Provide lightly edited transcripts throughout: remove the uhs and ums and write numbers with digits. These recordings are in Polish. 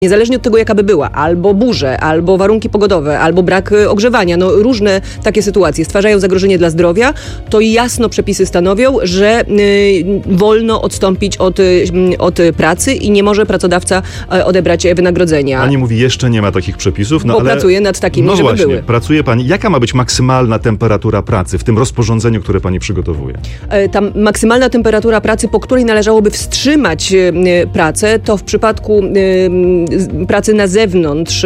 Niezależnie od tego, jaka by była, albo burze, albo warunki pogodowe, albo brak ogrzewania, różne takie sytuacje stwarzają zagrożenie dla zdrowia, to jasno przepisy stanowią, że wolno odstąpić od pracy i nie może pracodawca odebrać wynagrodzenia. Pani mówi, jeszcze nie ma takich przepisów, bo pracuje nad takimi, żeby właśnie, były. Pracuje pani. Jaka ma być maksymalna temperatura pracy w tym rozporządzeniu, które pani przygotowuje? Ta maksymalna temperatura pracy, po której należałoby wstrzymać pracę, to w przypadku pracy na zewnątrz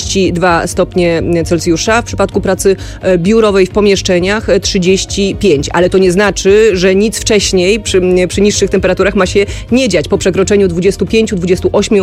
32 stopnie Celsjusza, w przypadku pracy biurowej w pomieszczeniach 35. Ale to nie znaczy, że nic wcześniej przy niższych temperaturach ma się nie dziać. Po przekroczeniu 25-28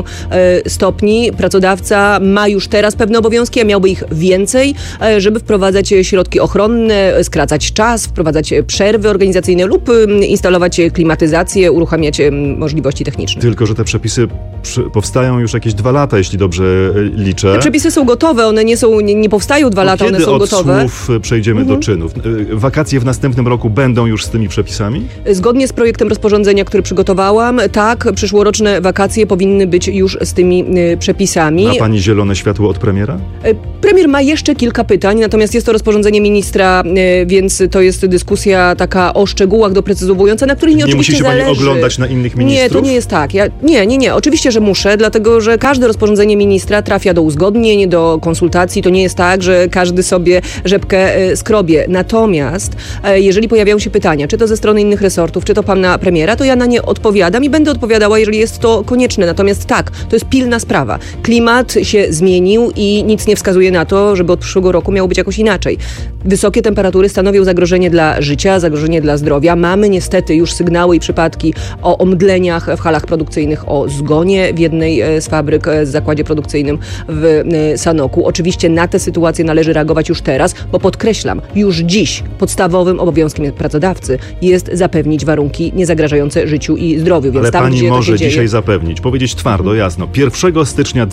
stopni pracodawca ma już teraz pewne obowiązki, a miałby ich więcej, żeby wprowadzać środki ochronne, skracać czas, wprowadzać przerwy organizacyjne lub instalować klimatyzację, uruchamiać możliwości techniczne. Tylko że te przepisy powstają już jakieś 2 lata, jeśli dobrze liczę. Te przepisy są gotowe, one nie powstają 2 lata, one są gotowe. Kiedy od słów przejdziemy do czynów? Wakacje w następnym roku będą już z tymi przepisami? Zgodnie z projektem rozporządzenia, który przygotowałam, tak, przyszłoroczne wakacje powinny być już z tymi przepisami. Ma pani zielone światło od premiera? Premier ma jeszcze kilka pytań, natomiast jest to rozporządzenie ministra, więc to jest dyskusja taka o szczegółach doprecyzowująca, na których nie oczywiście musi się zależy. pani oglądać na innych ministrów? Nie, to nie jest tak. Nie. Oczywiście, że muszę, dlatego że każde rozporządzenie ministra trafia do uzgodnień, do konsultacji. To nie jest tak, że każdy sobie rzepkę skrobie. Natomiast jeżeli pojawiają się pytania, czy to ze strony innych resortów, czy to pana premiera, to ja na nie odpowiadam i będę odpowiadała, jeżeli jest to konieczne. Natomiast tak, to jest pilna sprawa. Klimat się zmienił i nic nie wskazuje na to, żeby od przyszłego roku miało być jakoś inaczej. Wysokie temperatury stanowią zagrożenie dla życia, zagrożenie dla zdrowia. Mamy niestety już sygnały i przypadki o omdleniach w halach produkcyjnych, o zgonie w jednej z fabryk, w zakładzie produkcyjnym w Sanoku. Oczywiście na te sytuacje należy reagować już teraz, bo podkreślam, już dziś podstawowym obowiązkiem pracodawcy jest zapewnić warunki niezagrażające życiu i zdrowiu. Więc ale tam, pani gdzie może dzisiaj zapewnić, powiedzieć twardo, jasno, 1 stycznia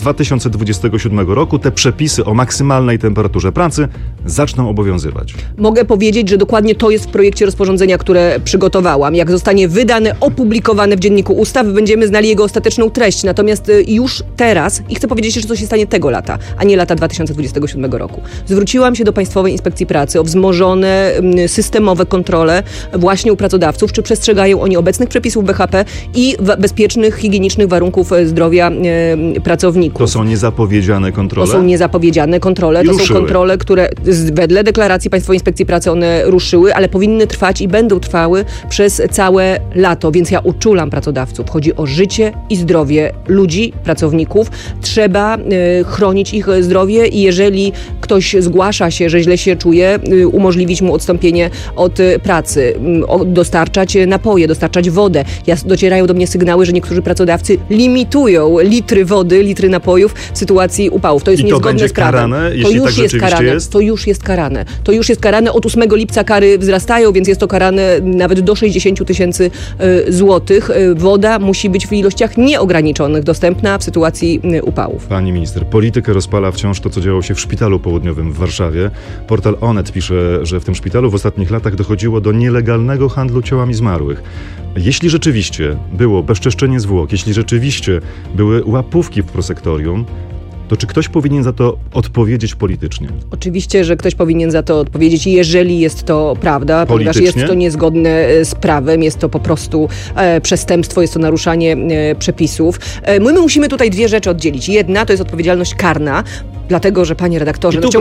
2027 roku te przepisy o maksymalnej temperaturze pracy zaczną obowiązywać. Mogę powiedzieć, że dokładnie to jest w projekcie rozporządzenia, które przygotowałam. Jak zostanie wydane, opublikowane w Dzienniku Ustaw, będziemy znali jego ostateczną treść. Natomiast już teraz, i chcę powiedzieć, że to się stanie tego lata, a nie lata 2027 roku, zwróciłam się do Państwowej Inspekcji Pracy o wzmożone, systemowe kontrole właśnie u pracodawców, czy przestrzegają oni obecnych przepisów BHP i bezpiecznych, higienicznych warunków zdrowia pracowników. To są niezapowiedziane kontrole? To są niezapowiedziane kontrole. To są kontrole, które wedle deklaracji Państwowej Inspekcji Pracy one ruszyły, ale powinny trwać i będą trwały przez całe lato. Więc ja uczulam pracodawców. Chodzi o życie i zdrowie ludzi, pracowników. Trzeba chronić ich zdrowie i jeżeli ktoś zgłasza się, że źle się czuje, umożliwić mu odstąpienie od pracy, dostarczać napoje, dostarczać wodę. Docierają do mnie sygnały, że niektórzy pracodawcy limitują litry wody, litry napojów w sytuacji upałów. To jest niezgodne z prawem. Karane, jeśli tak rzeczywiście jest? To już jest karane. To już jest karane. Od 8 lipca kary wzrastają, więc jest to karane nawet do 60 000 złotych. Woda musi być w ilościach nieograniczonych dostępna w sytuacji upałów. Pani minister, politykę rozpala wciąż to, co działo się w Szpitalu Południowym w Warszawie. Portal Onet pisze, że w tym szpitalu w ostatnich latach dochodziło do nielegalnego handlu ciałami zmarłych. Jeśli rzeczywiście było bezczeszczenie zwłok, jeśli rzeczywiście były łapówki w prosektorium, to czy ktoś powinien za to odpowiedzieć politycznie? Oczywiście, że ktoś powinien za to odpowiedzieć, jeżeli jest to prawda, ponieważ jest to niezgodne z prawem, jest to po prostu przestępstwo, jest to naruszanie przepisów. My musimy tutaj 2 rzeczy oddzielić. Jedna to jest odpowiedzialność karna, dlatego, że panie redaktorze, w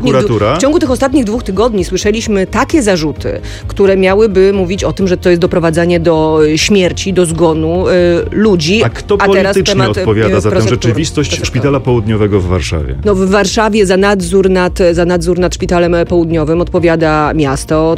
ciągu tych ostatnich 2 tygodni słyszeliśmy takie zarzuty, które miałyby mówić o tym, że to jest doprowadzanie do śmierci, do zgonu ludzi. A kto politycznie odpowiada za tę rzeczywistość Szpitala Południowego w Warszawie? W Warszawie za nadzór nad Szpitalem Południowym odpowiada miasto,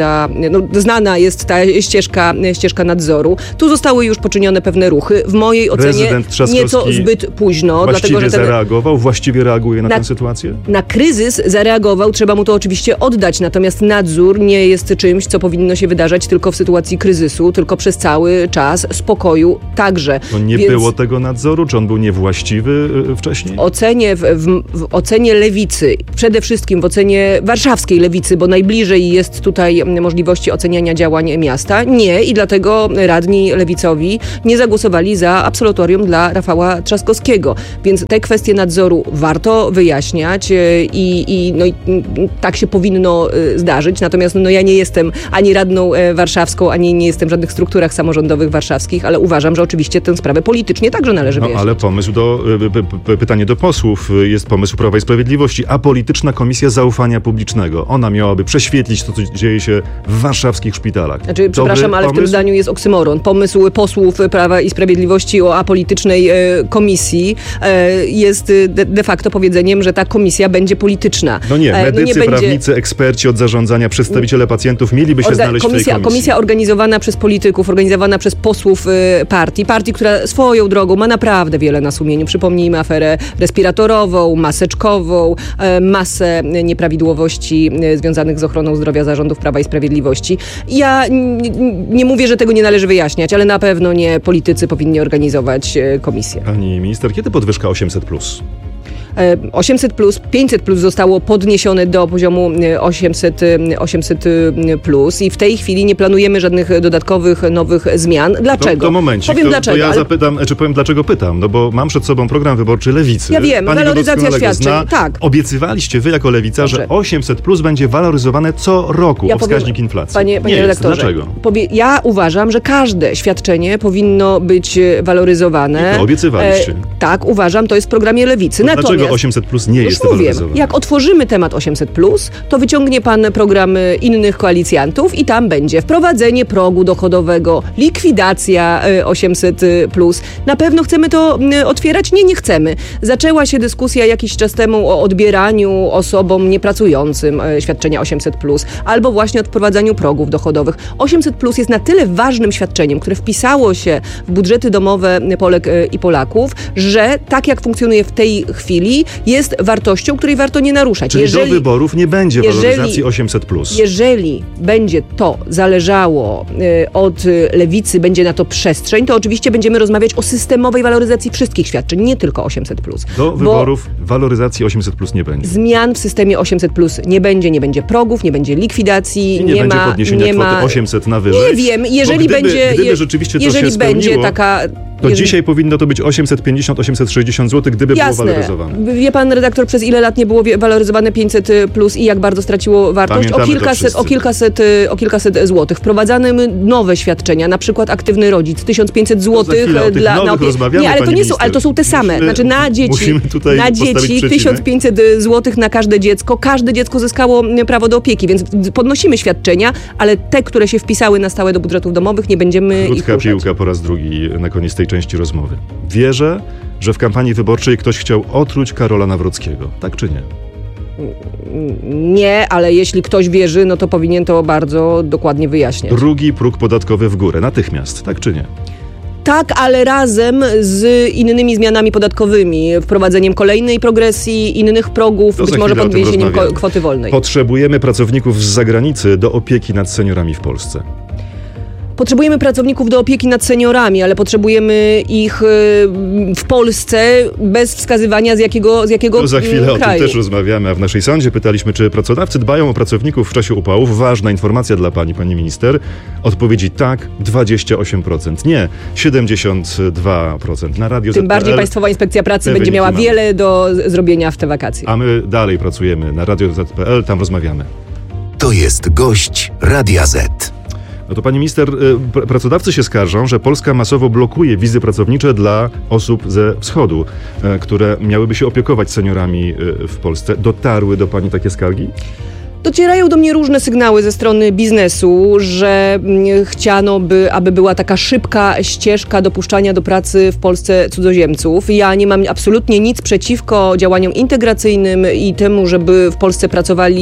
znana jest ta ścieżka nadzoru. Tu zostały już poczynione pewne ruchy. W mojej ocenie nieco zbyt późno. Właściwie zareagował, właściwie reaguje reaguje na tę sytuację? Na kryzys zareagował, trzeba mu to oczywiście oddać, natomiast nadzór nie jest czymś, co powinno się wydarzać tylko w sytuacji kryzysu, tylko przez cały czas spokoju także. To nie było tego nadzoru? Czy on był niewłaściwy wcześniej? W ocenie lewicy, przede wszystkim w ocenie warszawskiej lewicy, bo najbliżej jest tutaj możliwości oceniania działań miasta, nie, i dlatego radni lewicowi nie zagłosowali za absolutorium dla Rafała Trzaskowskiego. Więc te kwestie nadzoru warto wyjaśniać i tak się powinno zdarzyć. Natomiast ja nie jestem ani radną warszawską, ani nie jestem w żadnych strukturach samorządowych warszawskich, ale uważam, że oczywiście tę sprawę politycznie także należy wyjaśnić. Ale pytanie do posłów, jest pomysł Prawa i Sprawiedliwości, apolityczna komisja zaufania publicznego. Ona miałaby prześwietlić to, co dzieje się w warszawskich szpitalach. Znaczy, przepraszam, ale w tym zdaniu jest oksymoron. Pomysł posłów Prawa i Sprawiedliwości o apolitycznej komisji jest de facto powiedzeniem, że ta komisja będzie polityczna. No nie, medycy, prawnicy, eksperci od zarządzania, przedstawiciele pacjentów mieliby się znaleźć w tej komisji. Komisja organizowana przez polityków, organizowana przez posłów partii, która swoją drogą ma naprawdę wiele na sumieniu. Przypomnijmy aferę respiratorową, maseczkową, masę nieprawidłowości związanych z ochroną zdrowia zarządów Prawa i Sprawiedliwości. Ja nie mówię, że tego nie należy wyjaśniać, ale na pewno nie politycy powinni organizować komisję. Pani minister, kiedy podwyżka 800+? 800+, 500+ zostało podniesione do poziomu 800+ i w tej chwili nie planujemy żadnych dodatkowych, nowych zmian. Dlaczego? To momencik. Powiem dlaczego. To ja zapytam, powiem dlaczego pytam, no bo mam przed sobą program wyborczy Lewicy. Ja wiem, Pani waloryzacja świadczeń. Tak. Obiecywaliście wy jako Lewica, że 800+ będzie waloryzowane co roku o wskaźnik inflacji. Panie redaktorze, dlaczego? Ja uważam, że każde świadczenie powinno być waloryzowane. I to obiecywaliście. Tak, uważam, to jest w programie Lewicy. Dlaczego 800+ nie jest waloryzowane? Jak otworzymy temat 800+, to wyciągnie pan programy innych koalicjantów i tam będzie wprowadzenie progu dochodowego, likwidacja 800+. Na pewno chcemy to otwierać? Nie chcemy. Zaczęła się dyskusja jakiś czas temu o odbieraniu osobom niepracującym świadczenia 800+, albo właśnie odprowadzaniu progów dochodowych. 800+ jest na tyle ważnym świadczeniem, które wpisało się w budżety domowe Polek i Polaków, że tak jak funkcjonuje w tej chwili, jest wartością, której warto nie naruszać. Czyli do wyborów nie będzie waloryzacji 800+. Jeżeli będzie to zależało od lewicy, będzie na to przestrzeń, to oczywiście będziemy rozmawiać o systemowej waloryzacji wszystkich świadczeń, nie tylko 800+. Do wyborów waloryzacji 800+ nie będzie. Zmian w systemie 800+ nie będzie progów, nie będzie likwidacji, i nie będzie podniesienia kwoty 800 na wyżej. Nie wiem, gdyby rzeczywiście to się spełniło, to dzisiaj powinno to być 850-860 zł, gdyby było waloryzowane. Wie pan redaktor, przez ile lat nie było waloryzowane 500+ i jak bardzo straciło wartość? O kilkaset złotych. Wprowadzane nowe świadczenia, na przykład aktywny rodzic, 1500 zł na opiekę. Nie, ale to są te same. Znaczy na dzieci 1500 zł na każde dziecko. Każde dziecko zyskało prawo do opieki, więc podnosimy świadczenia, ale te, które się wpisały na stałe do budżetów domowych, nie będziemy ich ruszać. Krótka piłka po raz drugi na koniec tej części rozmowy. Wierzę, że w kampanii wyborczej ktoś chciał otruć Karola Nawrockiego. Tak czy nie? Nie, ale jeśli ktoś wierzy, no to powinien to bardzo dokładnie wyjaśniać. Drugi próg podatkowy w górę, natychmiast. Tak czy nie? Tak, ale razem z innymi zmianami podatkowymi, wprowadzeniem kolejnej progresji, innych progów, być może podniesieniem kwoty wolnej. Potrzebujemy pracowników z zagranicy do opieki nad seniorami w Polsce. Potrzebujemy pracowników do opieki nad seniorami, ale potrzebujemy ich w Polsce bez wskazywania z jakiego to za chwilę kraju. O tym też rozmawiamy, a w naszej sądzie pytaliśmy, czy pracodawcy dbają o pracowników w czasie upałów. Ważna informacja dla pani minister. Odpowiedzi tak, 28%. Nie, 72%. Na radio Tym bardziej Państwowa Inspekcja Pracy będzie miała wiele do zrobienia w te wakacje. A my dalej pracujemy na Radio Z.pl, tam rozmawiamy. To jest gość Radia Z. No to pani minister, pracodawcy się skarżą, że Polska masowo blokuje wizy pracownicze dla osób ze wschodu, które miałyby się opiekować seniorami w Polsce. Dotarły do pani takie skargi? Docierają do mnie różne sygnały ze strony biznesu, że chciano by, aby była taka szybka ścieżka dopuszczania do pracy w Polsce cudzoziemców. Ja nie mam absolutnie nic przeciwko działaniom integracyjnym i temu, żeby w Polsce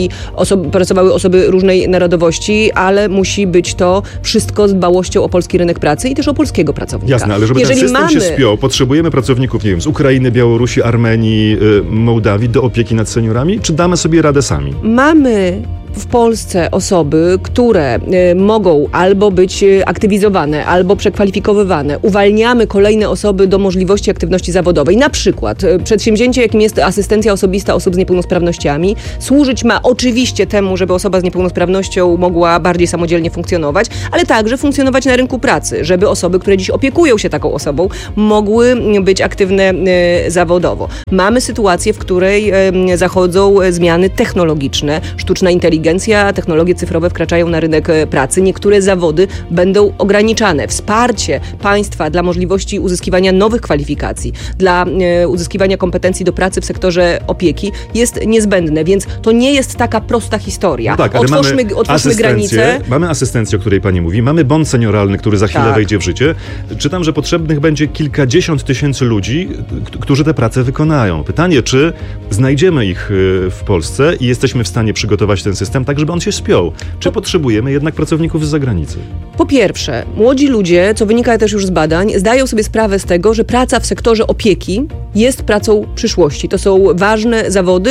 pracowały osoby różnej narodowości, ale musi być to wszystko z dbałością o polski rynek pracy i też o polskiego pracownika. Jasne, ale żeby ten system się spiął, potrzebujemy pracowników, nie wiem, z Ukrainy, Białorusi, Armenii, Mołdawii do opieki nad seniorami, czy damy sobie radę sami? Mamy w Polsce osoby, które mogą albo być aktywizowane, albo przekwalifikowywane. Uwalniamy kolejne osoby do możliwości aktywności zawodowej. Na przykład przedsięwzięcie, jakim jest asystencja osobista osób z niepełnosprawnościami, służyć ma oczywiście temu, żeby osoba z niepełnosprawnością mogła bardziej samodzielnie funkcjonować, ale także funkcjonować na rynku pracy, żeby osoby, które dziś opiekują się taką osobą, mogły być aktywne zawodowo. Mamy sytuację, w której zachodzą zmiany technologiczne, sztuczna inteligencja, technologie cyfrowe wkraczają na rynek pracy. Niektóre zawody będą ograniczane. Wsparcie państwa dla możliwości uzyskiwania nowych kwalifikacji, dla uzyskiwania kompetencji do pracy w sektorze opieki jest niezbędne, więc to nie jest taka prosta historia. No tak, ale otwórzmy granice. Mamy asystencję, o której pani mówi. Mamy bon senioralny, który za chwilę wejdzie w życie. Czytam, że potrzebnych będzie kilkadziesiąt tysięcy ludzi, którzy tę pracę wykonają. Pytanie, czy znajdziemy ich w Polsce i jesteśmy w stanie przygotować ten system tak, żeby on się spiął. Czy potrzebujemy jednak pracowników z zagranicy? Po pierwsze, młodzi ludzie, co wynika też już z badań, zdają sobie sprawę z tego, że praca w sektorze opieki jest pracą przyszłości. To są ważne zawody,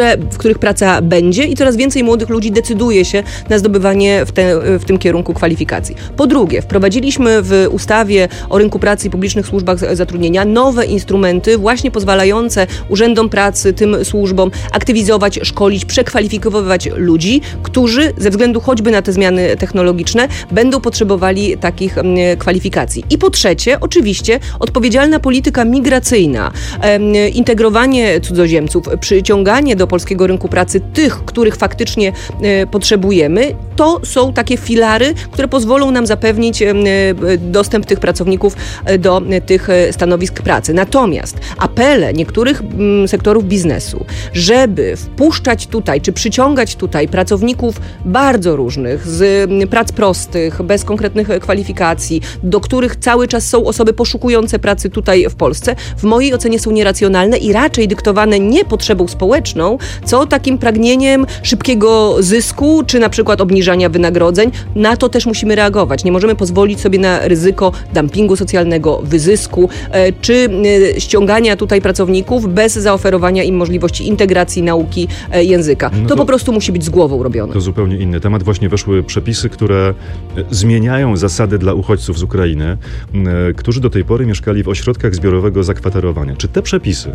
w których praca będzie i coraz więcej młodych ludzi decyduje się na zdobywanie w tym kierunku kwalifikacji. Po drugie, wprowadziliśmy w ustawie o rynku pracy i publicznych służbach zatrudnienia nowe instrumenty właśnie pozwalające urzędom pracy, tym służbom aktywizować, szkolić, przekwalifikowywać ludzi, którzy ze względu choćby na te zmiany technologiczne będą potrzebowali takich kwalifikacji. I po trzecie, oczywiście, odpowiedzialna polityka migracyjna, integrowanie cudzoziemców, przyciąganie do polskiego rynku pracy tych, których faktycznie potrzebujemy, to są takie filary, które pozwolą nam zapewnić dostęp tych pracowników do tych stanowisk pracy. Natomiast apele niektórych sektorów biznesu, żeby wpuszczać tutaj, czy przyciągać tutaj pracowników bardzo różnych, z prac prostych, bez konkretnych kwalifikacji, do których cały czas są osoby poszukujące pracy tutaj w Polsce, w mojej ocenie są nieracjonalne i raczej dyktowane nie potrzebą społeczną, co takim pragnieniem szybkiego zysku, czy na przykład obniżania wynagrodzeń. Na to też musimy reagować. Nie możemy pozwolić sobie na ryzyko dumpingu socjalnego, wyzysku, czy ściągania tutaj pracowników bez zaoferowania im możliwości integracji, nauki języka. To po prostu musi być z głową robione. To zupełnie inny temat. Właśnie weszły przepisy, które zmieniają zasady dla uchodźców z Ukrainy, którzy do tej pory mieszkali w ośrodkach zbiorowego zakwaterowania. Czy te przepisy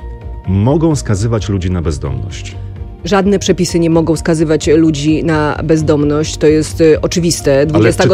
mogą skazywać ludzi na bezdomność? Żadne przepisy nie mogą skazywać ludzi na bezdomność. To jest oczywiste. 20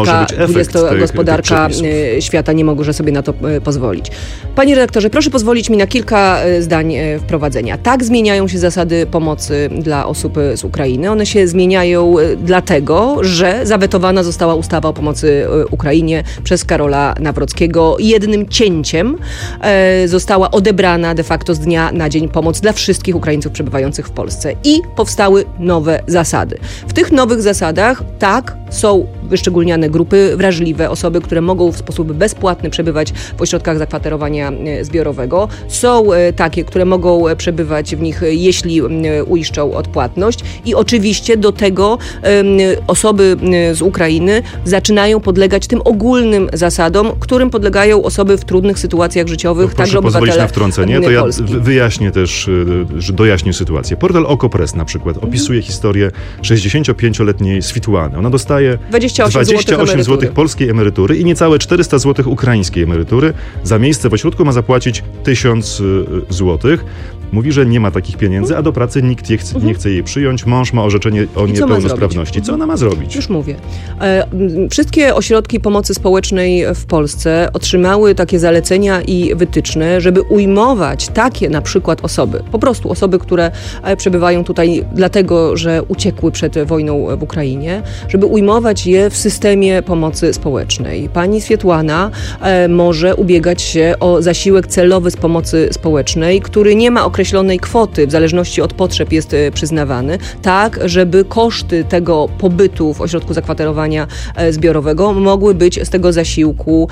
gospodarka świata nie może sobie na to pozwolić. Panie redaktorze, proszę pozwolić mi na kilka zdań wprowadzenia. Tak zmieniają się zasady pomocy dla osób z Ukrainy. One się zmieniają dlatego, że zawetowana została ustawa o pomocy Ukrainie przez Karola Nawrockiego. Jednym cięciem została odebrana de facto z dnia na dzień pomoc dla wszystkich Ukraińców przebywających w Polsce. I powstały nowe zasady. W tych nowych zasadach są wyszczególniane grupy wrażliwe, osoby, które mogą w sposób bezpłatny przebywać w ośrodkach zakwaterowania zbiorowego. Są takie, które mogą przebywać w nich, jeśli uiszczą odpłatność. I oczywiście do tego osoby z Ukrainy zaczynają podlegać tym ogólnym zasadom, którym podlegają osoby w trudnych sytuacjach życiowych, także obywatele pozwolić na wtrącenie, to Polski. Ja wyjaśnię też, dojaśnię sytuację. Portal OKO.press na przykład opisuje historię 65-letniej Switłany. Ona dostaje 28 zł polskiej emerytury i niecałe 400 zł ukraińskiej emerytury. Za miejsce w ośrodku ma zapłacić 1000 zł. Mówi, że nie ma takich pieniędzy, a do pracy nikt nie chce jej przyjąć. Mąż ma orzeczenie o niepełnosprawności. Co ona ma zrobić? Już mówię. Wszystkie ośrodki pomocy społecznej w Polsce otrzymały takie zalecenia i wytyczne, żeby ujmować takie na przykład osoby, po prostu osoby, które przebywają tutaj dlatego, że uciekły przed wojną w Ukrainie, żeby ujmować je w systemie pomocy społecznej. Pani Swietłana może ubiegać się o zasiłek celowy z pomocy społecznej, który nie ma określonego określonej kwoty, w zależności od potrzeb jest przyznawany, tak żeby koszty tego pobytu w ośrodku zakwaterowania zbiorowego mogły być z tego zasiłku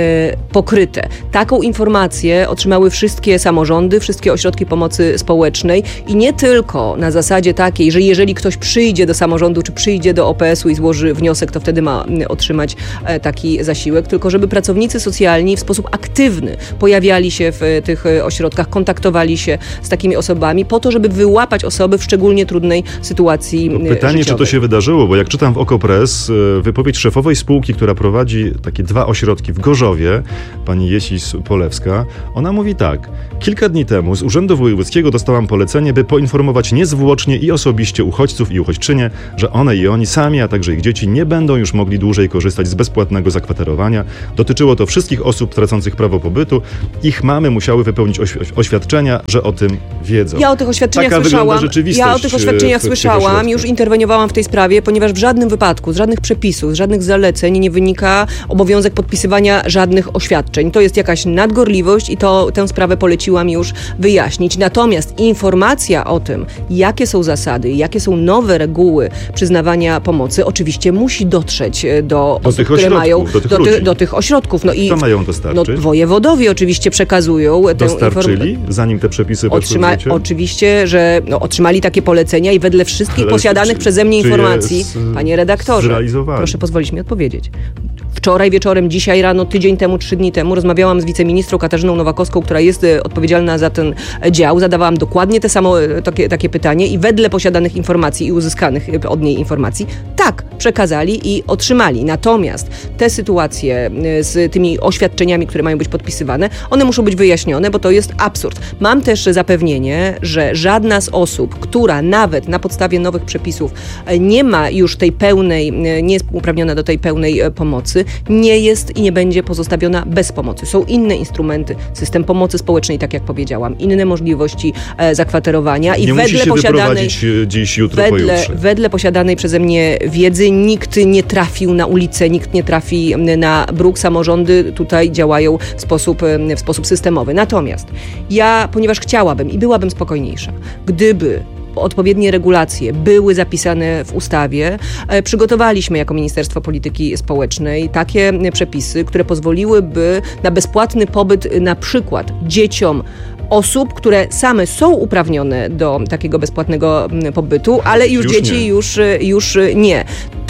pokryte. Taką informację otrzymały wszystkie samorządy, wszystkie ośrodki pomocy społecznej i nie tylko na zasadzie takiej, że jeżeli ktoś przyjdzie do samorządu czy przyjdzie do OPS-u i złoży wniosek, to wtedy ma otrzymać taki zasiłek, tylko żeby pracownicy socjalni w sposób aktywny pojawiali się w tych ośrodkach, kontaktowali się z takimi osobami po to, żeby wyłapać osoby w szczególnie trudnej sytuacji Pytanie, życiowej. czy to się wydarzyło, bo jak czytam w Okopres, wypowiedź szefowej spółki, która prowadzi takie 2 ośrodki w Gorzowie, pani Jesis Polewska, ona mówi tak: kilka dni temu z Urzędu Wojewódzkiego dostałam polecenie, by poinformować niezwłocznie i osobiście uchodźców i uchodźczynie, że one i oni sami, a także ich dzieci nie będą już mogli dłużej korzystać z bezpłatnego zakwaterowania. Dotyczyło to wszystkich osób tracących prawo pobytu. Ich mamy musiały wypełnić oświadczenia, że o tym wiedzą. Ja o tych oświadczeniach Taka słyszałam. wygląda rzeczywistość Ja o tych oświadczeniach w tych słyszałam, ośrodkach. już interweniowałam w tej sprawie, ponieważ w żadnym wypadku, z żadnych przepisów, z żadnych zaleceń nie wynika obowiązek podpisywania żadnych oświadczeń. To jest jakaś nadgorliwość i tę sprawę poleciłam już wyjaśnić. Natomiast informacja o tym, jakie są zasady, jakie są nowe reguły przyznawania pomocy, oczywiście musi dotrzeć do osób, tych które ośrodków, mają do tych ludzi. do tych ośrodków. No i Kto mają dostarczyć? wojewodowie oczywiście przekazują tę Dostarczyli, zanim te przepisy weszły w życie? Oczywiście, że otrzymali takie polecenia i wedle wszystkich Ale posiadanych przeze mnie czy informacji, jest panie redaktorze, zrealizowali? proszę pozwolić mi odpowiedzieć. Wczoraj wieczorem, dzisiaj rano, tydzień temu, 3 dni temu rozmawiałam z wiceministrą Katarzyną Nowakowską, która jest odpowiedzialna za ten dział. Zadawałam dokładnie takie pytanie i wedle posiadanych informacji i uzyskanych od niej informacji, tak, przekazali i otrzymali. Natomiast te sytuacje z tymi oświadczeniami, które mają być podpisywane, one muszą być wyjaśnione, bo to jest absurd. Mam też zapewnienie, że żadna z osób, która nawet na podstawie nowych przepisów nie ma już tej pełnej, nie jest uprawniona do tej pełnej pomocy, nie jest i nie będzie pozostawiona bez pomocy. Są inne instrumenty, system pomocy społecznej, tak jak powiedziałam, inne możliwości zakwaterowania i nie musi się wyprowadzić dziś, jutro, pojutrze. Wedle posiadanej przeze mnie wiedzy nikt nie trafił na ulicę, nikt nie trafi na bruk. Samorządy tutaj działają w sposób systemowy. Natomiast ja, ponieważ chciałabym i byłabym spokojniejsza, gdyby odpowiednie regulacje były zapisane w ustawie, przygotowaliśmy jako Ministerstwo Polityki Społecznej takie przepisy, które pozwoliłyby na bezpłatny pobyt na przykład dzieciom osób, które same są uprawnione do takiego bezpłatnego pobytu, ale już dzieci już nie.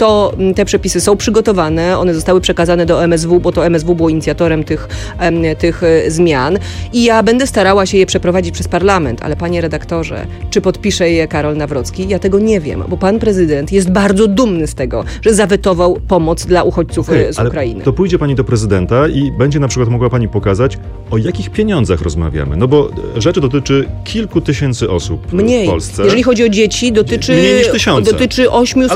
Te przepisy są przygotowane, one zostały przekazane do MSW, bo to MSW było inicjatorem tych zmian i ja będę starała się je przeprowadzić przez parlament, ale panie redaktorze, czy podpisze je Karol Nawrocki? Ja tego nie wiem, bo pan prezydent jest bardzo dumny z tego, że zawetował pomoc dla uchodźców z Ukrainy. To pójdzie pani do prezydenta i będzie na przykład mogła pani pokazać, o jakich pieniądzach rozmawiamy. No bo rzecz dotyczy kilku tysięcy osób w Polsce. Jeżeli chodzi o dzieci, dotyczy mniej niż 1000. Dotyczy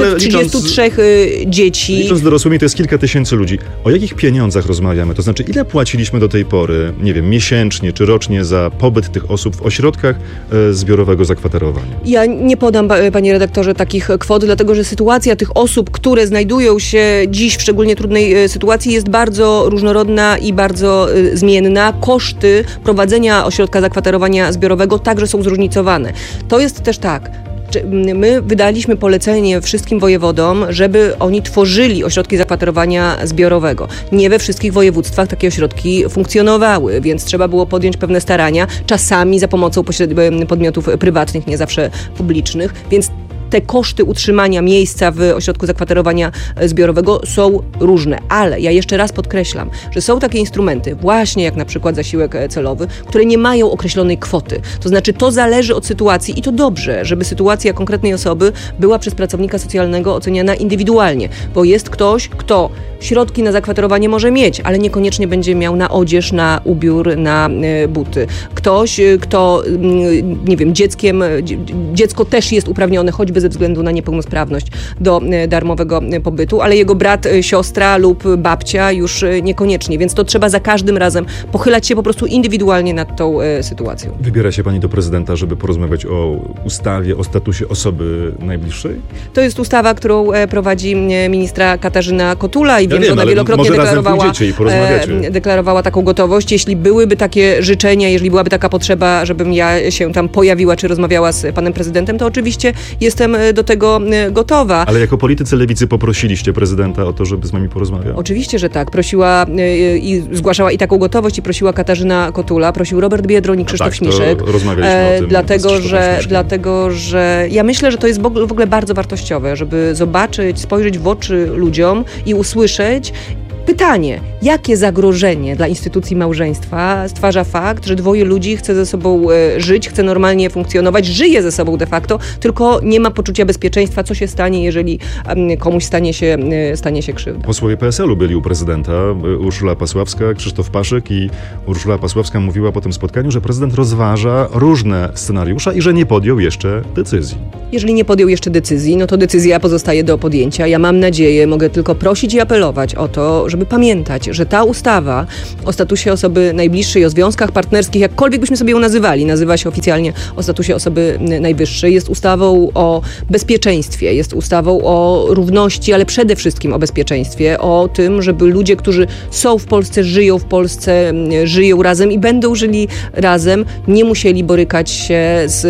833 dzieci. Licząc dorosłymi, to jest kilka tysięcy ludzi. O jakich pieniądzach rozmawiamy? To znaczy, ile płaciliśmy do tej pory, nie wiem, miesięcznie czy rocznie za pobyt tych osób w ośrodkach zbiorowego zakwaterowania? Ja nie podam, panie redaktorze, takich kwot, dlatego że sytuacja tych osób, które znajdują się dziś w szczególnie trudnej sytuacji, jest bardzo różnorodna i bardzo zmienna. Koszty prowadzenia ośrodka zakwaterowania zbiorowego także są zróżnicowane. To jest też tak. My wydaliśmy polecenie wszystkim wojewodom, żeby oni tworzyli ośrodki zakwaterowania zbiorowego. Nie we wszystkich województwach takie ośrodki funkcjonowały, więc trzeba było podjąć pewne starania, czasami za pomocą podmiotów prywatnych, nie zawsze publicznych, więc te koszty utrzymania miejsca w ośrodku zakwaterowania zbiorowego są różne, ale ja jeszcze raz podkreślam, że są takie instrumenty, właśnie jak na przykład zasiłek celowy, które nie mają określonej kwoty. To znaczy to zależy od sytuacji i to dobrze, żeby sytuacja konkretnej osoby była przez pracownika socjalnego oceniana indywidualnie, bo jest ktoś, kto środki na zakwaterowanie może mieć, ale niekoniecznie będzie miał na odzież, na ubiór, na buty. Ktoś, kto, nie wiem, dziecko też jest uprawnione choćby ze względu na niepełnosprawność do darmowego pobytu, ale jego brat, siostra lub babcia już niekoniecznie, więc to trzeba za każdym razem pochylać się po prostu indywidualnie nad tą sytuacją. Wybiera się pani do prezydenta, żeby porozmawiać o ustawie, o statusie osoby najbliższej? To jest ustawa, którą prowadzi ministra Katarzyna Kotula i wiem, że ona ale wielokrotnie może razem pójdziecie i porozmawiacie. deklarowała taką gotowość. Jeśli byłyby takie życzenia, jeżeli byłaby taka potrzeba, żebym ja się tam pojawiła czy rozmawiała z panem prezydentem, to oczywiście jestem do tego gotowa. Ale jako politycy lewicy poprosiliście prezydenta o to, żeby z nami porozmawiał? Oczywiście, że tak. Prosiła i zgłaszała i taką gotowość i prosiła Katarzyna Kotula, prosił Robert Biedroń i Krzysztof Śmiszek. Rozmawialiśmy o tym dlatego, że ja myślę, że to jest w ogóle bardzo wartościowe, żeby zobaczyć, spojrzeć w oczy ludziom i usłyszeć pytanie, jakie zagrożenie dla instytucji małżeństwa stwarza fakt, że dwoje ludzi chce ze sobą żyć, chce normalnie funkcjonować, żyje ze sobą de facto, tylko nie ma poczucia bezpieczeństwa, co się stanie, jeżeli komuś stanie się krzywda. Posłowie PSL-u byli u prezydenta, Urszula Pasławska, Krzysztof Paszyk i Urszula Pasławska mówiła po tym spotkaniu, że prezydent rozważa różne scenariusze i że nie podjął jeszcze decyzji. Jeżeli nie podjął jeszcze decyzji, no to decyzja pozostaje do podjęcia. Ja mam nadzieję, mogę tylko prosić i apelować o to, żeby pamiętać, że ta ustawa o statusie osoby najbliższej, o związkach partnerskich, jakkolwiek byśmy sobie ją nazywali, nazywa się oficjalnie o statusie osoby najwyższej, jest ustawą o bezpieczeństwie, jest ustawą o równości, ale przede wszystkim o bezpieczeństwie, o tym, żeby ludzie, którzy są w Polsce, żyją w Polsce, żyją razem i będą żyli razem, nie musieli borykać się z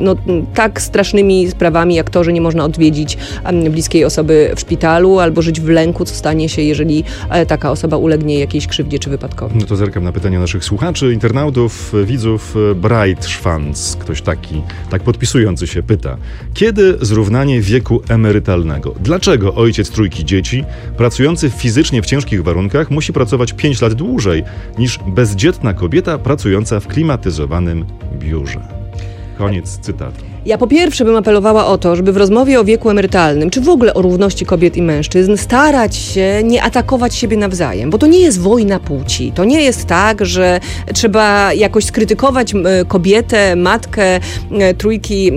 tak strasznymi sprawami, jak to, że nie można odwiedzić bliskiej osoby w szpitalu albo żyć w lęku, co stanie się, jeżeli taka osoba ulegnie jakiejś krzywdzie czy wypadkowi. No to zerkam na pytania naszych słuchaczy, internautów, widzów. Bright Schwanz, ktoś taki, tak podpisujący się, pyta: kiedy zrównanie wieku emerytalnego? Dlaczego ojciec trójki dzieci, pracujący fizycznie w ciężkich warunkach, musi pracować 5 lat dłużej niż bezdzietna kobieta pracująca w klimatyzowanym biurze? Koniec cytatu. Ja po pierwsze bym apelowała o to, żeby w rozmowie o wieku emerytalnym, czy w ogóle o równości kobiet i mężczyzn, starać się nie atakować siebie nawzajem, bo to nie jest wojna płci. To nie jest tak, że trzeba jakoś skrytykować kobietę, matkę trójki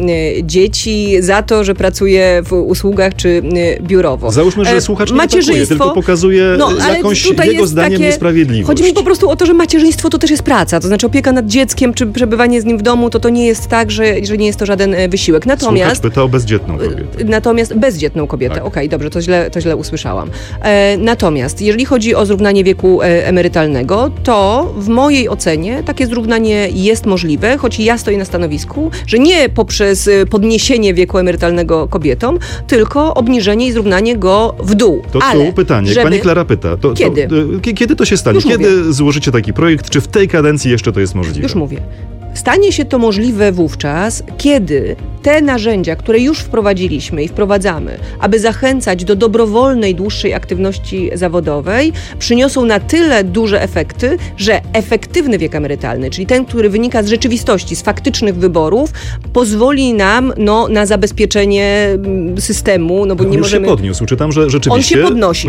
dzieci za to, że pracuje w usługach czy biurowo. Załóżmy, że słuchacz nie atakuje, tylko pokazuje jakąś jego zdaniem niesprawiedliwość. Chodzi mi po prostu o to, że macierzyństwo to też jest praca. To znaczy opieka nad dzieckiem, czy przebywanie z nim w domu, to nie jest tak, że nie jest to żaden wysiłek. Natomiast słuchacz pyta o bezdzietną kobietę. Natomiast bezdzietną kobietę. Tak. Okej, dobrze, to źle usłyszałam. Natomiast jeżeli chodzi o zrównanie wieku emerytalnego, to w mojej ocenie takie zrównanie jest możliwe, choć ja stoję na stanowisku, że nie poprzez podniesienie wieku emerytalnego kobietom, tylko obniżenie i zrównanie go w dół. To tu pytanie, pani Klara pyta. Kiedy to się stanie? Już kiedy mówię. Złożycie taki projekt? Czy w tej kadencji jeszcze to jest możliwe? Już mówię. Stanie się to możliwe wówczas, kiedy te narzędzia, które już wprowadziliśmy i wprowadzamy, aby zachęcać do dobrowolnej, dłuższej aktywności zawodowej, przyniosą na tyle duże efekty, że efektywny wiek emerytalny, czyli ten, który wynika z rzeczywistości, z faktycznych wyborów, pozwoli nam na zabezpieczenie systemu, bo nie możemy... On się podniósł. Czytam, że rzeczywiście...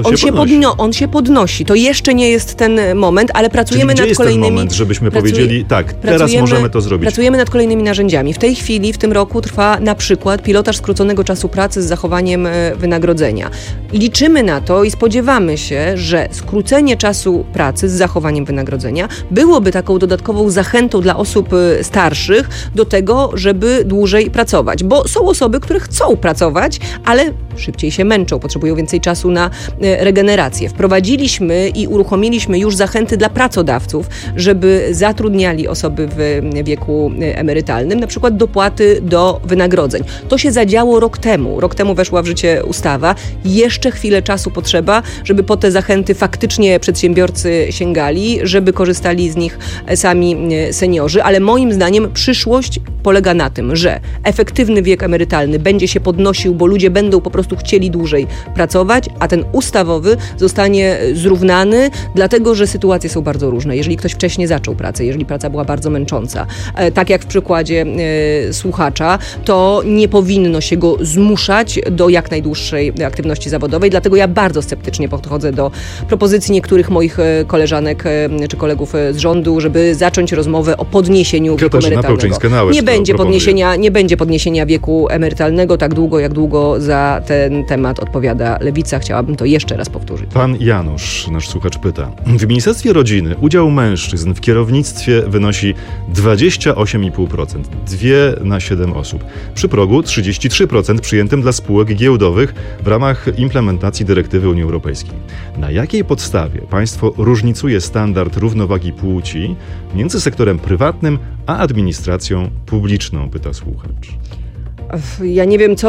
On się podnosi. To jeszcze nie jest ten moment, ale pracujemy nad kolejnymi... ten moment, żebyśmy powiedzieli, tak, teraz możemy to zrobić. Pracujemy nad kolejnymi narzędziami. W tej chwili, w tym roku trwa na przykład pilotaż skróconego czasu pracy z zachowaniem wynagrodzenia. Liczymy na to i spodziewamy się, że skrócenie czasu pracy z zachowaniem wynagrodzenia byłoby taką dodatkową zachętą dla osób starszych do tego, żeby dłużej pracować. Bo są osoby, które chcą pracować, ale szybciej się męczą, potrzebują więcej czasu na regenerację. Wprowadziliśmy i uruchomiliśmy już zachęty dla pracodawców, żeby zatrudniali osoby w wieku emerytalnym, na przykład dopłaty do wynagrodzeń. To się zadziało rok temu. Rok temu weszła w życie ustawa. Jeszcze chwilę czasu potrzeba, żeby po te zachęty faktycznie przedsiębiorcy sięgali, żeby korzystali z nich sami seniorzy, ale moim zdaniem przyszłość polega na tym, że efektywny wiek emerytalny będzie się podnosił, bo ludzie będą po prostu prostu chcieli dłużej pracować, a ten ustawowy zostanie zrównany, dlatego że sytuacje są bardzo różne. Jeżeli ktoś wcześniej zaczął pracę, jeżeli praca była bardzo męcząca, tak jak w przykładzie słuchacza, to nie powinno się go zmuszać do jak najdłuższej aktywności zawodowej, dlatego ja bardzo sceptycznie podchodzę do propozycji niektórych moich koleżanek czy kolegów z rządu, żeby zacząć rozmowę o podniesieniu wieku emerytalnego. Nie będzie podniesienia wieku emerytalnego tak długo, jak długo za ten temat odpowiada Lewica. Chciałabym to jeszcze raz powtórzyć. Pan Janusz, nasz słuchacz, pyta. W Ministerstwie Rodziny udział mężczyzn w kierownictwie wynosi 28,5%. 2 na 7 osób. Przy progu 33% przyjętym dla spółek giełdowych w ramach implementacji dyrektywy Unii Europejskiej. Na jakiej podstawie państwo różnicuje standard równowagi płci między sektorem prywatnym a administracją publiczną, pyta słuchacz. Ja nie wiem,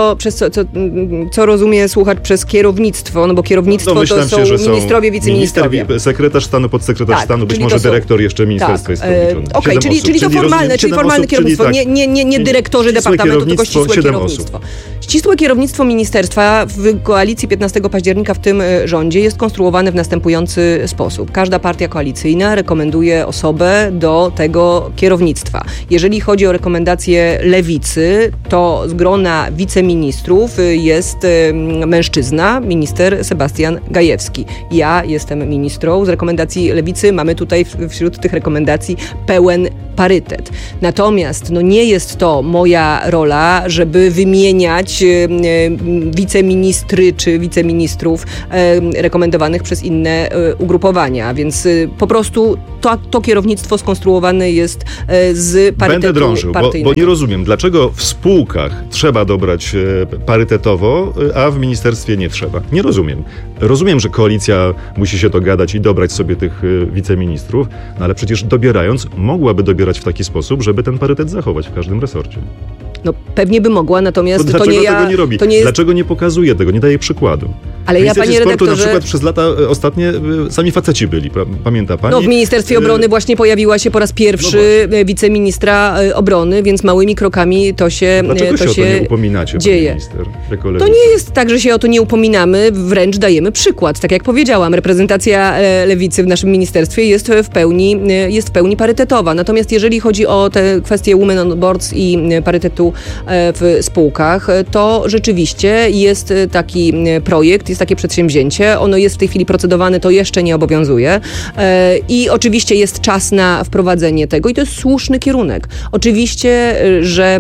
co rozumie słuchacz przez kierownictwo, no bo kierownictwo to są ministrowie, wiceministrowie. Sekretarz stanu, podsekretarz stanu, być może dyrektor jeszcze ministerstwa jest wliczony. Okej, czyli to formalne, kierownictwo, nie dyrektorzy departamentu, tylko ścisłe kierownictwo. Ścisłe kierownictwo ministerstwa w koalicji 15 października w tym rządzie jest konstruowane w następujący sposób. Każda partia koalicyjna rekomenduje osobę do tego kierownictwa. Jeżeli chodzi o rekomendacje Lewicy, to z grona wiceministrów jest mężczyzna, minister Sebastian Gajewski. Ja jestem ministrą. Z rekomendacji Lewicy mamy tutaj wśród tych rekomendacji pełen parytet. Natomiast nie jest to moja rola, żeby wymieniać wiceministry czy wiceministrów rekomendowanych przez inne ugrupowania, więc po prostu to kierownictwo skonstruowane jest z parytetu. Będę drążył, bo nie rozumiem, dlaczego w spółkach trzeba dobrać parytetowo, a w ministerstwie nie trzeba. Nie rozumiem. Rozumiem, że koalicja musi się dogadać i dobrać sobie tych wiceministrów, no ale przecież dobierając, mogłaby dobierać w taki sposób, żeby ten parytet zachować w każdym resorcie. No pewnie by mogła, natomiast to nie ja... Dlaczego tego nie robi? Dlaczego nie pokazuje tego, nie daje przykładu? Ale ja, panie redaktorze... na przykład przez lata ostatnie sami faceci byli, pamięta pani? No w Ministerstwie Obrony właśnie pojawiła się po raz pierwszy wiceministra obrony, więc małymi krokami to się Dlaczego się o to nie upominacie, dzieje. Minister, jako to nie jest tak, że się o to nie upominamy, wręcz dajemy przykład. Tak jak powiedziałam, reprezentacja Lewicy w naszym ministerstwie jest w pełni parytetowa. Natomiast jeżeli chodzi o te kwestie Women on Boards i parytetu w spółkach, to rzeczywiście jest taki projekt, jest takie przedsięwzięcie. Ono jest w tej chwili procedowane, to jeszcze nie obowiązuje. I oczywiście jest czas na wprowadzenie tego i to jest słuszny kierunek. Oczywiście, że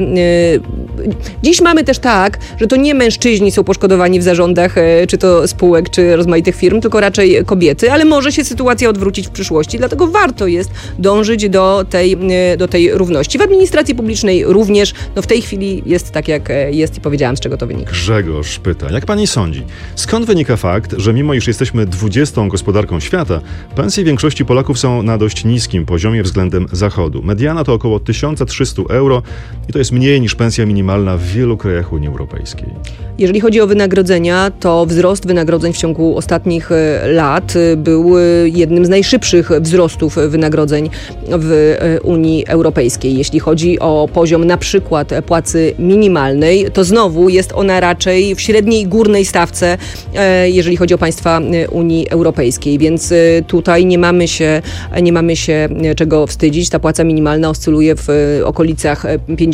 dziś mamy też tak, że to nie mężczyźni są poszkodowani w zarządach czy to spółek, czy rozmaitych firm, tylko raczej kobiety, ale może się sytuacja odwrócić w przyszłości, dlatego warto jest dążyć do tej równości. W administracji publicznej również, w tej chwili jest tak, jak jest i powiedziałam, z czego to wynika. Grzegorz pyta, jak pani sądzi, skąd wynika fakt, że mimo iż jesteśmy 20. gospodarką świata, pensje większości Polaków są na dość niskim poziomie względem Zachodu. Mediana to około 1300 euro i to jest mniej niż pensja minimalna w wielu krajach Unii Europejskiej. Jeżeli chodzi o wynagrodzenia, to wzrost wynagrodzeń w ciągu ostatnich lat był jednym z najszybszych wzrostów wynagrodzeń w Unii Europejskiej. Jeśli chodzi o poziom na przykład płacy minimalnej, to znowu jest ona raczej w średniej górnej stawce, jeżeli chodzi o państwa Unii Europejskiej, więc tutaj nie mamy się czego wstydzić. Ta płaca minimalna oscyluje w okolicach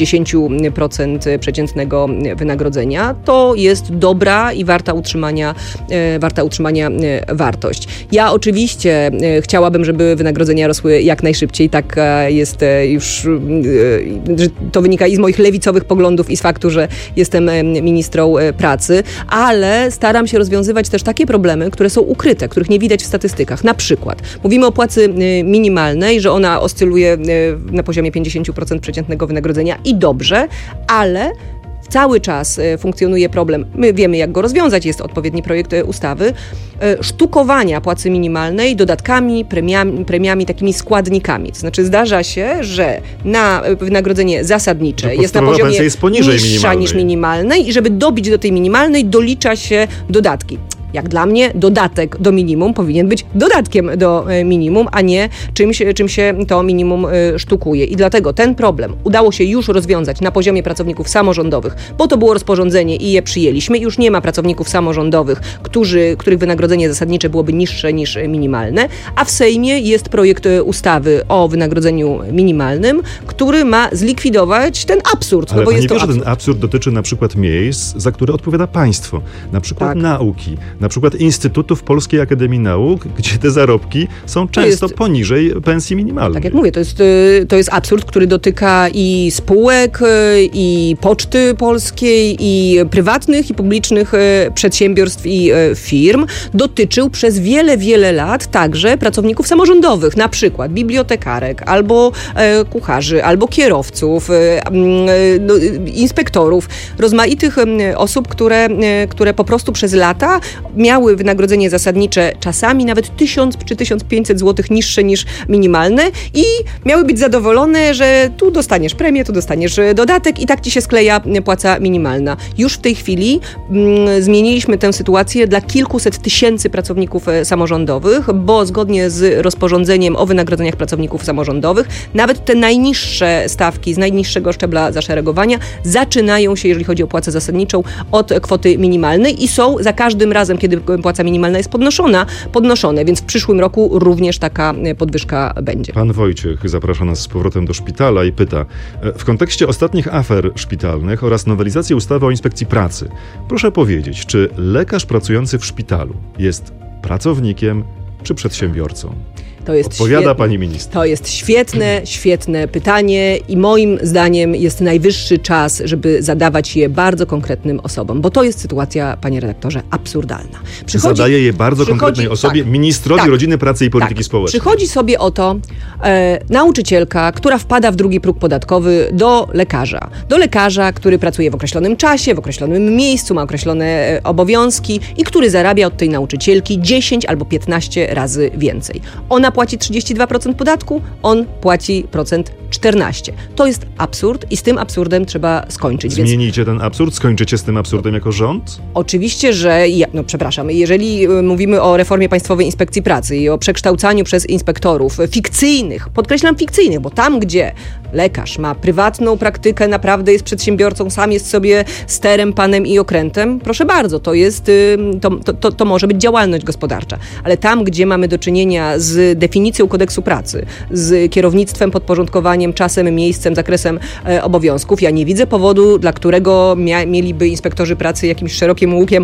50% przeciętnego wynagrodzenia. To jest dobra i warta utrzymania wartość. Ja oczywiście chciałabym, żeby wynagrodzenia rosły jak najszybciej. Tak jest już, że to wynika i z moich lewicowych poglądów i z faktu, że jestem ministrą pracy, ale staram się rozwiązywać też takie problemy, które są ukryte, których nie widać w statystykach. Na przykład mówimy o płacy minimalnej, że ona oscyluje na poziomie 50% przeciętnego wynagrodzenia i dobrze, ale cały czas funkcjonuje problem, my wiemy jak go rozwiązać, jest odpowiedni projekt ustawy, sztukowania płacy minimalnej dodatkami, premiami, takimi składnikami. To znaczy zdarza się, że na wynagrodzenie zasadnicze jest na poziomie jest niższa niż minimalnej i żeby dobić do tej minimalnej dolicza się dodatki. Jak dla mnie dodatek do minimum powinien być dodatkiem do minimum, a nie czym się to minimum sztukuje. I dlatego ten problem udało się już rozwiązać na poziomie pracowników samorządowych, bo to było rozporządzenie i je przyjęliśmy. Już nie ma pracowników samorządowych, których wynagrodzenie zasadnicze byłoby niższe niż minimalne, a w Sejmie jest projekt ustawy o wynagrodzeniu minimalnym, który ma zlikwidować ten absurd. Ale bo jest nie to wie, że absurd. ten absurd dotyczy na przykład miejsc, za które odpowiada państwo. Na przykład Tak. nauki, na przykład instytutów Polskiej Akademii Nauk, gdzie te zarobki są często jest- poniżej pensji minimalnej. Tak jak mówię, to jest absurd, który dotyka i spółek, i Poczty Polskiej, i prywatnych, i publicznych przedsiębiorstw i firm. Dotyczył przez wiele, wiele lat także pracowników samorządowych, na przykład bibliotekarek, albo kucharzy, albo kierowców, inspektorów, rozmaitych osób, które po prostu przez lata miały wynagrodzenie zasadnicze czasami nawet 1000 czy 1500 zł niższe niż minimalne i miały być zadowolone, że tu dostaniesz premię, tu dostaniesz dodatek i tak ci się skleja płaca minimalna. Już w tej chwili zmieniliśmy tę sytuację dla kilkuset tysięcy pracowników samorządowych, bo zgodnie z rozporządzeniem o wynagrodzeniach pracowników samorządowych nawet te najniższe stawki z najniższego szczebla zaszeregowania zaczynają się, jeżeli chodzi o płacę zasadniczą, od kwoty minimalnej i są za każdym razem, kiedy płaca minimalna jest podnoszone, więc w przyszłym roku również taka podwyżka będzie. Pan Wojciech zaprasza nas z powrotem do szpitala i pyta: w kontekście ostatnich afer szpitalnych oraz nowelizacji ustawy o inspekcji pracy, proszę powiedzieć, czy lekarz pracujący w szpitalu jest pracownikiem czy przedsiębiorcą? To jest Odpowiada świetne. pani minister. To jest świetne pytanie i moim zdaniem jest najwyższy czas, żeby zadawać je bardzo konkretnym osobom, bo to jest sytuacja, panie redaktorze, absurdalna. Zadaje je bardzo konkretnej osobie, tak, ministrowi tak, Rodziny, Pracy i Polityki Społecznej. Przychodzi sobie oto nauczycielka, która wpada w drugi próg podatkowy do lekarza, który pracuje w określonym czasie, w określonym miejscu, ma określone obowiązki i który zarabia od tej nauczycielki 10 albo 15 razy więcej. Ona płaci 32% podatku, on płaci 14%. To jest absurd i z tym absurdem trzeba skończyć. Więc Zmienicie ten absurd? Skończycie z tym absurdem jako rząd? oczywiście, że jeżeli mówimy o reformie Państwowej Inspekcji Pracy i o przekształcaniu przez inspektorów fikcyjnych, podkreślam fikcyjnych, bo tam, gdzie lekarz ma prywatną praktykę, naprawdę jest przedsiębiorcą, sam jest sobie sterem, panem i okrętem, proszę bardzo, to może być działalność gospodarcza. Ale tam, gdzie mamy do czynienia z definicją kodeksu pracy, z kierownictwem, podporządkowaniem, czasem, miejscem, zakresem obowiązków, ja nie widzę powodu, dla którego mieliby inspektorzy pracy jakimś szerokim łukiem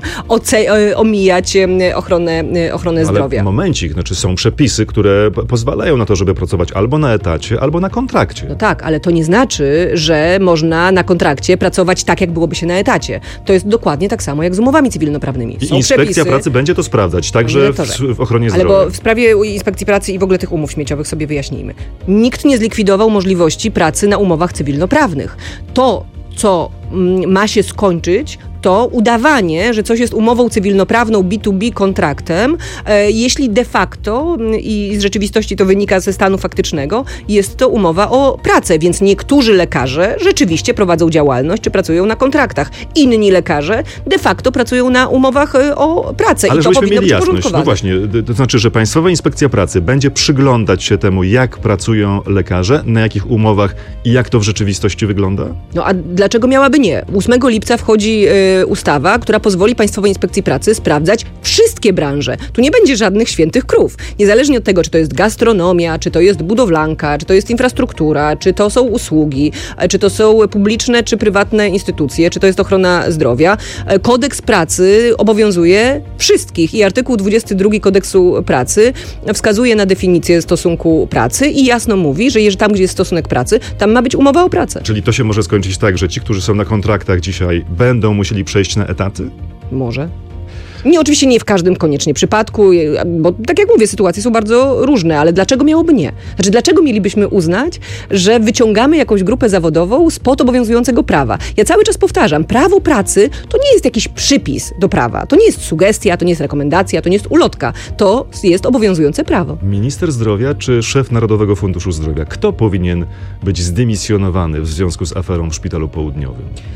omijać ochronę zdrowia. Ale momencik, są przepisy, które pozwalają na to, żeby pracować albo na etacie, albo na kontrakcie. No tak, ale to nie znaczy, że można na kontrakcie pracować tak, jak byłoby się na etacie. To jest dokładnie tak samo jak z umowami cywilnoprawnymi. I Są inspekcja przepisy, pracy będzie to sprawdzać, także w ochronie ale zdrowia. bo w sprawie inspekcji pracy i w ogóle tych umów śmieciowych sobie wyjaśnijmy. Nikt nie zlikwidował możliwości pracy na umowach cywilnoprawnych. To, co ma się skończyć, to udawanie, że coś jest umową cywilnoprawną B2B kontraktem, jeśli de facto i z rzeczywistości to wynika ze stanu faktycznego, jest to umowa o pracę, więc niektórzy lekarze rzeczywiście prowadzą działalność czy pracują na kontraktach. Inni lekarze de facto pracują na umowach o pracę Ale i to żebyśmy powinno mieli być jasność, porządkowane. właśnie, to znaczy, że Państwowa Inspekcja Pracy będzie przyglądać się temu, jak pracują lekarze, na jakich umowach i jak to w rzeczywistości wygląda? No a dlaczego miałaby nie? 8 lipca wchodzi ustawa, która pozwoli Państwowej Inspekcji Pracy sprawdzać wszystkie branże. Tu nie będzie żadnych świętych krów. Niezależnie od tego, czy to jest gastronomia, czy to jest budowlanka, czy to jest infrastruktura, czy to są usługi, czy to są publiczne, czy prywatne instytucje, czy to jest ochrona zdrowia. Kodeks pracy obowiązuje wszystkich i artykuł 22 Kodeksu pracy wskazuje na definicję stosunku pracy i jasno mówi, że tam, gdzie jest stosunek pracy, tam ma być umowa o pracę. Czyli to się może skończyć tak, że ci, którzy są na kontraktach dzisiaj, będą musieli przejść na etaty? Może. Nie, oczywiście nie w każdym koniecznie przypadku, bo tak jak mówię, sytuacje są bardzo różne, ale dlaczego miałoby nie? Znaczy, dlaczego mielibyśmy uznać, że wyciągamy jakąś grupę zawodową spod obowiązującego prawa? Ja cały czas powtarzam, prawo pracy to nie jest jakiś przypis do prawa, to nie jest sugestia, to nie jest rekomendacja, to nie jest ulotka, to jest obowiązujące prawo. Minister zdrowia czy szef Narodowego Funduszu Zdrowia? Kto powinien być zdymisjonowany w związku z aferą w Szpitalu Południowym?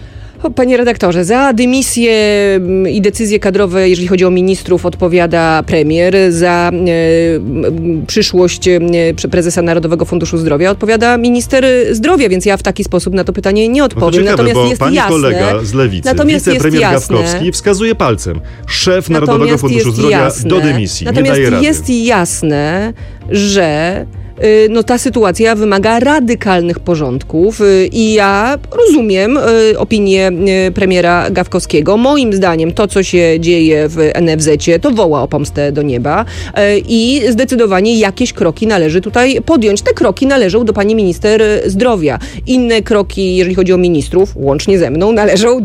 Panie redaktorze, za dymisję i decyzje kadrowe, jeżeli chodzi o ministrów, odpowiada premier. Za przyszłość prezesa Narodowego Funduszu Zdrowia odpowiada minister zdrowia, więc ja w taki sposób na to pytanie nie odpowiem. To ciekawe, natomiast bo jest pani jasne, kolega z Lewicy, wicepremier Gawkowski, wskazuje palcem. Szef Narodowego Funduszu Zdrowia do dymisji. Natomiast nie daje rady. jest jasne, że ta sytuacja wymaga radykalnych porządków i ja rozumiem opinię premiera Gawkowskiego. Moim zdaniem to, co się dzieje w NFZ-cie, to woła o pomstę do nieba i zdecydowanie jakieś kroki należy tutaj podjąć. Te kroki należą do pani minister zdrowia. Inne kroki, jeżeli chodzi o ministrów, łącznie ze mną, należą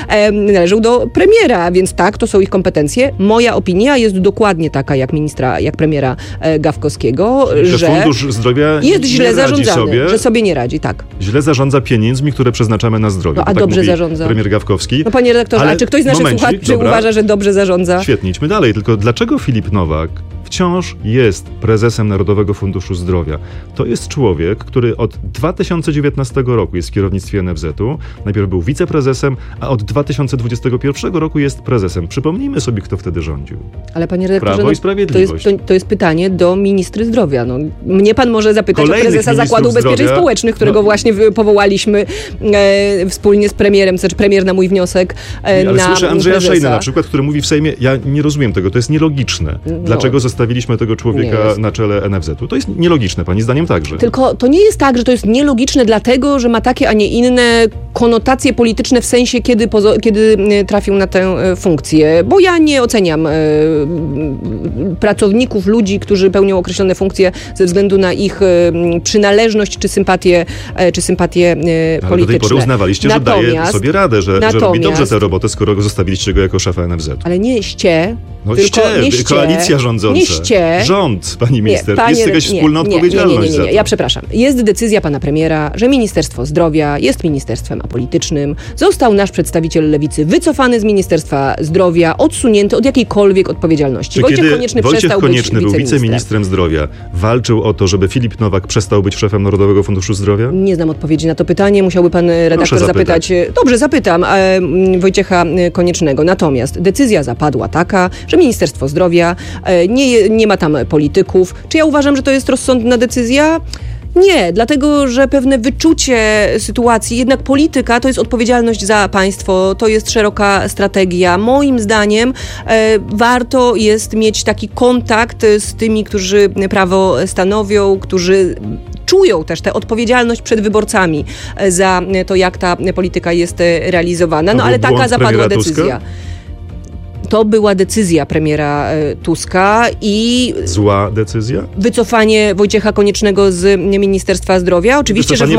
do premiera, więc tak, to są ich kompetencje. Moja opinia jest dokładnie taka jak premiera Gawkowskiego, że Fundusz Zdrowia jest źle zarządzany, że sobie sobie nie radzi, tak. źle zarządza pieniędzmi, które przeznaczamy na zdrowie. No, a tak dobrze mówi zarządza. Premier Gawkowski. No panie redaktorze, a czy ktoś z naszych słuchaczy uważa, że dobrze zarządza? Świetnie, idźmy dalej. Tylko dlaczego Filip Nowak wciąż jest prezesem Narodowego Funduszu Zdrowia? To jest człowiek, który od 2019 roku jest w kierownictwie NFZ-u. Najpierw był wiceprezesem, a od 2021 roku jest prezesem. Przypomnijmy sobie, kto wtedy rządził. Ale panie redaktorze, Prawo i Sprawiedliwość. To jest pytanie do ministry zdrowia. No, mnie pan może zapytać o prezesa Zakładu Ubezpieczeń zdrowia, Społecznych, którego właśnie powołaliśmy wspólnie z premierem, znaczy premier na mój wniosek ale na słyszę Andrzeja prezesa. Szejna na przykład, który mówi w Sejmie, ja nie rozumiem tego, to jest nielogiczne. Dlaczego zostawiliśmy tego człowieka na czele NFZ-u? To jest nielogiczne, pani zdaniem także. Tylko to nie jest tak, że to jest nielogiczne dlatego, że ma takie, a nie inne konotacje polityczne w sensie, kiedy trafił na tę funkcję. Bo ja nie oceniam pracowników, ludzi, którzy pełnią określone funkcje ze względu na ich przynależność czy sympatię polityczne. Ale do tej pory uznawaliście, że daje sobie radę, że robi dobrze tę robotę, skoro zostawiliście go jako szefa NFZ. Ale nie ście, No tylko nie koalicja rządząca. Nie ście. Rząd, pani minister. Jest jakaś wspólna odpowiedzialność za to. Ja przepraszam. Jest decyzja pana premiera, że Ministerstwo Zdrowia jest ministerstwem apolitycznym. Został nasz przedstawiciel Lewicy wycofany z Ministerstwa Zdrowia, odsunięty od jakiejkolwiek odpowiedzialności. Wojciech Konieczny był wiceministrem zdrowia, walczył o to, żeby Filip Nowak przestał być szefem Narodowego Funduszu Zdrowia? Nie znam odpowiedzi na to pytanie. Musiałby pan redaktor zapytać. Dobrze, zapytam Wojciecha Koniecznego. Natomiast decyzja zapadła taka, że Ministerstwo Zdrowia nie ma tam polityków. Czy ja uważam, że to jest rozsądna decyzja? Nie, dlatego, że pewne wyczucie sytuacji, jednak polityka to jest odpowiedzialność za państwo, to jest szeroka strategia. Moim zdaniem warto jest mieć taki kontakt z tymi, którzy prawo stanowią, którzy czują też tę odpowiedzialność przed wyborcami za to, jak ta polityka jest realizowana. No ale taka zapadła decyzja. To była decyzja premiera Tuska i... Zła decyzja? Wycofanie Wojciecha Koniecznego z Ministerstwa Zdrowia. Oczywiście, że w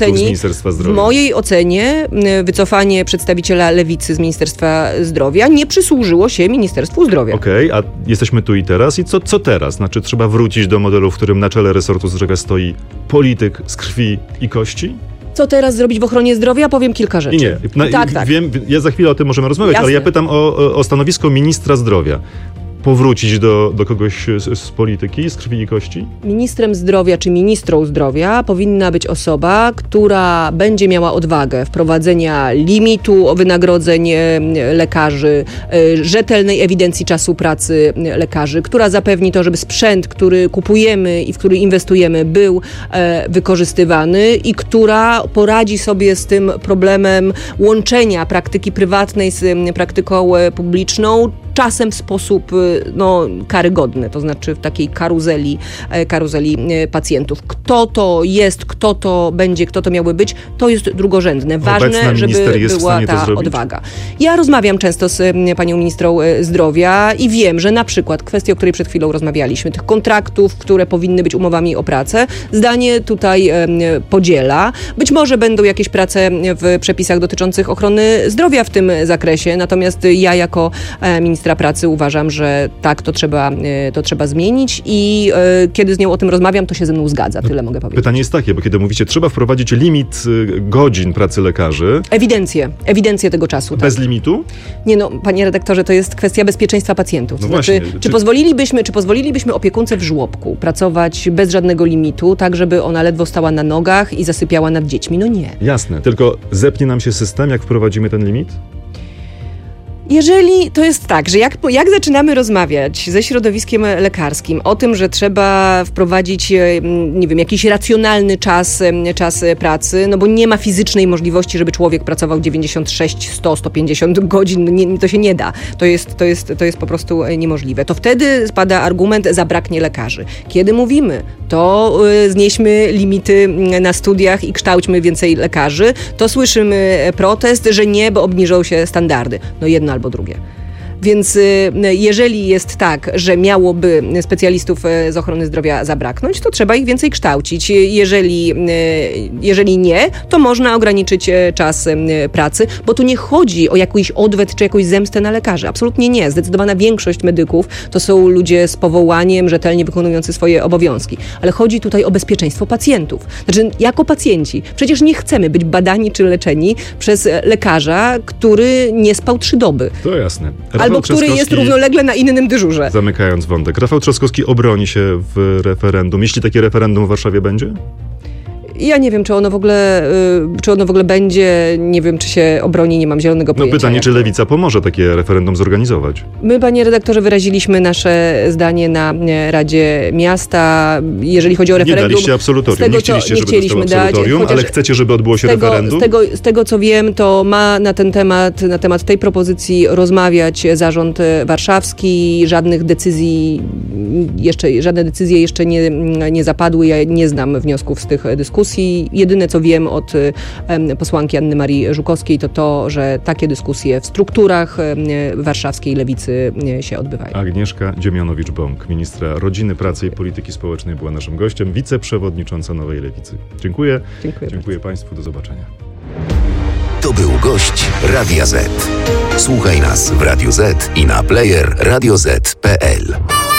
mojej ocenie wycofanie przedstawiciela Lewicy z Ministerstwa Zdrowia nie przysłużyło się Ministerstwu Zdrowia. Okej, a jesteśmy tu i teraz. I co teraz? Znaczy trzeba wrócić do modelu, w którym na czele resortu zdrowia stoi polityk z krwi i kości? Co teraz zrobić w ochronie zdrowia? Powiem kilka rzeczy. Nie. Tak. Wiem, ja za chwilę o tym możemy rozmawiać, Jasne. ale ja pytam o stanowisko ministra zdrowia. Powrócić do kogoś z polityki, z krwi i kości? Ministrem zdrowia czy ministrą zdrowia powinna być osoba, która będzie miała odwagę wprowadzenia limitu wynagrodzeń lekarzy, rzetelnej ewidencji czasu pracy lekarzy, która zapewni to, żeby sprzęt, który kupujemy i w który inwestujemy, był wykorzystywany i która poradzi sobie z tym problemem łączenia praktyki prywatnej z praktyką publiczną, czasem w sposób karygodny, to znaczy w takiej karuzeli pacjentów. Kto to jest, kto to będzie, kto to miałby być, to jest drugorzędne. Ważne, żeby była ta odwaga. Ja rozmawiam często z panią ministrą zdrowia i wiem, że na przykład kwestia, o której przed chwilą rozmawialiśmy, tych kontraktów, które powinny być umowami o pracę, zdanie tutaj podziela. Być może będą jakieś prace w przepisach dotyczących ochrony zdrowia w tym zakresie, natomiast ja jako ministra pracy uważam, że że tak, to trzeba zmienić i kiedy z nią o tym rozmawiam, to się ze mną zgadza. Tyle mogę powiedzieć. Pytanie jest takie, bo kiedy mówicie, trzeba wprowadzić limit godzin pracy lekarzy. Ewidencję tego czasu. Bez limitu? Nie no, panie redaktorze, to jest kwestia bezpieczeństwa pacjentów. No znaczy, właśnie. Czy pozwolilibyśmy opiekunce w żłobku pracować bez żadnego limitu, tak żeby ona ledwo stała na nogach i zasypiała nad dziećmi? No nie. Jasne, tylko zepnie nam się system, jak wprowadzimy ten limit? Jeżeli to jest tak, że jak zaczynamy rozmawiać ze środowiskiem lekarskim o tym, że trzeba wprowadzić, nie wiem, jakiś racjonalny czas pracy, no bo nie ma fizycznej możliwości, żeby człowiek pracował 96, 100, 150 godzin, to się nie da. To jest po prostu niemożliwe. To wtedy spada argument, zabraknie lekarzy. Kiedy mówimy, to znieśmy limity na studiach i kształćmy więcej lekarzy, to słyszymy protest, że nie, bo obniżą się standardy. No jedno albo drugie. Więc jeżeli jest tak, że miałoby specjalistów z ochrony zdrowia zabraknąć, to trzeba ich więcej kształcić. Jeżeli nie, to można ograniczyć czas pracy, bo tu nie chodzi o jakiś odwet czy jakąś zemstę na lekarzy. Absolutnie nie. Zdecydowana większość medyków to są ludzie z powołaniem, rzetelnie wykonujący swoje obowiązki. Ale chodzi tutaj o bezpieczeństwo pacjentów. Znaczy, jako pacjenci przecież nie chcemy być badani czy leczeni przez lekarza, który nie spał 3 doby. To jasne. Albo który jest równolegle na innym dyżurze. Zamykając wątek, Rafał Trzaskowski obroni się w referendum. Jeśli takie referendum w Warszawie będzie? Ja nie wiem, czy ono w ogóle będzie, nie wiem, czy się obroni, nie mam zielonego pojęcia. No pytanie, czy Lewica pomoże takie referendum zorganizować? My, panie redaktorze, wyraziliśmy nasze zdanie na Radzie Miasta. Jeżeli chodzi o referendum... Nie daliście absolutorium, nie chcieliście, żeby dostało absolutorium, ale chcecie, żeby odbyło się referendum? Z tego, co wiem, to ma na temat tej propozycji rozmawiać zarząd warszawski. Żadne decyzje jeszcze nie zapadły. Ja nie znam wniosków z tych dyskusji. Jedyne, co wiem od posłanki Anny Marii Żukowskiej, to, że takie dyskusje w strukturach warszawskiej lewicy się odbywają. Agnieszka Dziemianowicz-Bąk, ministra Rodziny, Pracy i Polityki Społecznej, była naszym gościem, wiceprzewodnicząca Nowej Lewicy. Dziękuję. Dziękuję Państwu. Do zobaczenia. To był gość Radia Z. Słuchaj nas w Radio Z i na player radioz.pl.